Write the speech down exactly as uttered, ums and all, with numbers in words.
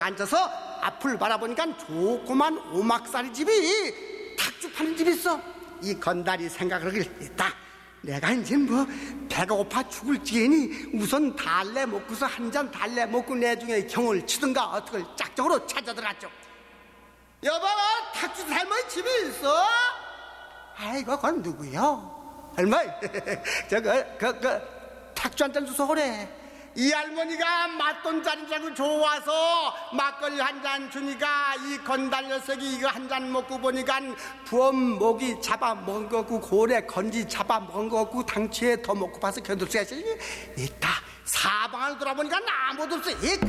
앉아서 앞을 바라보니까 조그만 오막살이 집이 탁주 파는 집이 있어. 이 건달이 생각을 하길, 있다, 내가 이제 뭐 배가 고파 죽을 지경이니 우선 달래 먹고서 한 잔 달래 먹고 내중에 경을 치든가 어떻게 짝적으로 찾아 들어갔죠. 여보, 탁주 할머니 집이 있어? 아이고, 그건 누구요? 할머니, 저거 그, 그 탁주 한 잔 주소 그래. 이 할머니가 맛돈자리인 줄 알고 좋아서 막걸리 한 잔 주니까 이 건달 녀석이 이거 한 잔 먹고 보니까 부엄 목이 잡아먹은 거고 고래 건지 잡아먹은 거고 당치에 더 먹고 봐서 견딜 수가 있다. 사방을 돌아보니까 아무도 없어. 이